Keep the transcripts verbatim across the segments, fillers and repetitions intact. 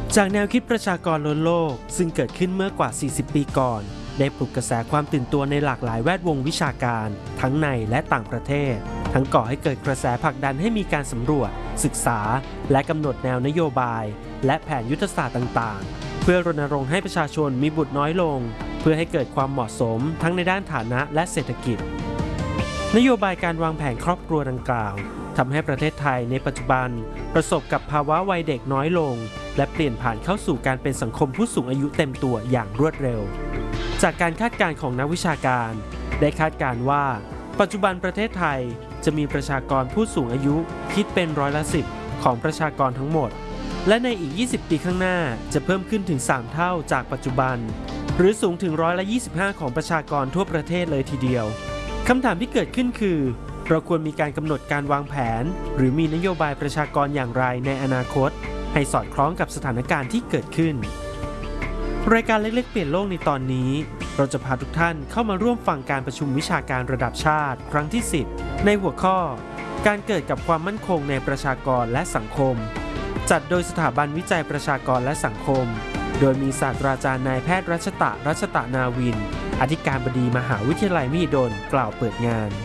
จากแนวคิดประชากรล้นโลกซึ่งเกิดขึ้นเมื่อกว่า สี่สิบ ปีก่อนได้ปลุกกระแสความตื่นตัวในหลากหลายแวดวงวิชาการทั้งในและต่างประเทศทั้งก่อให้เกิดกระแสผลักดันให้มีการสำรวจศึกษาและกำหนดแนวนโยบายและแผนยุทธศาสตร์ต่างๆเพื่อรณรงค์ให้ประชาชนมีบุตรน้อยลงเพื่อให้เกิดความเหมาะสมทั้งในด้านฐานะและเศรษฐกิจนโยบายการวางแผนครอบครัวดังกล่าวทำให้ประเทศไทยในปัจจุบันประสบกับภาวะวัยเด็กน้อยลงและเปลี่ยนผ่านเข้าสู่การเป็นสังคมผู้สูงอายุเต็มตัวอย่างรวดเร็วจากการคาดการณ์ของนักวิชาการได้คาดการณ์ว่าปัจจุบันประเทศไทยจะมีประชากรผู้สูงอายุคิดเป็นร้อยละสิบของประชากรทั้งหมดและในอีกยี่สิบปีข้างหน้าจะเพิ่มขึ้นถึงสามเท่าจากปัจจุบันหรือสูงถึงร้อยละยี่สิบห้าของประชากรทั่วประเทศเลยทีเดียวคำถามที่เกิดขึ้นคือเราควรมีการกำหนดการวางแผนหรือมีนโยบายประชากรอย่างไรในอนาคตให้สอดคล้องกับสถานการณ์ที่เกิดขึ้นรายการเล็กๆเปลี่ยนโลกในตอนนี้เราจะพาทุกท่านเข้ามาร่วมฟังการประชุมวิชาการระดับชาติครั้งที่สิบในหัวข้อการเกิดกับความมั่นคงในประชากรและสังคมจัดโดยสถาบันวิจัยประชากรและสังคมโดยมีศาสตราจารย์นายแพทย์รัชตะรัชตะนาวินอธิการบดีมหาวิทยาลัยมหิดลกล่าวเปิดงาน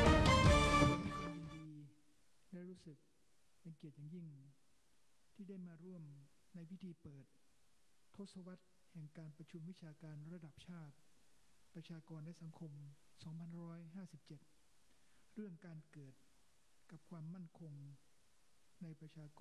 และรู้สึกเป็นเกียรติอย่างยิ่งที่ได้มาร่วมในพิธีเปิดทศวรรษแห่งการประชุมวิชาการระดับชาติประชากรและสังคม สองพันห้าร้อยห้าสิบเจ็ด เรื่องการเกิดกับความมั่นคงในประชาก